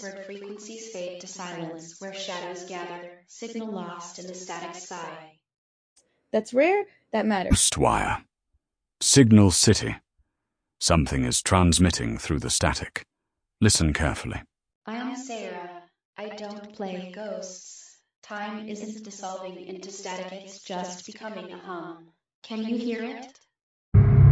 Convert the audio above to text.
whispered frequencies fade to silence where shadows gather, signal lost in the static sky. That's rare, that matters. Ghost wire. Signal City. Something is transmitting through the static. Listen carefully. I am Sarah. I don't play ghosts. Time isn't dissolving into static, it's just becoming a hum. Can you hear it?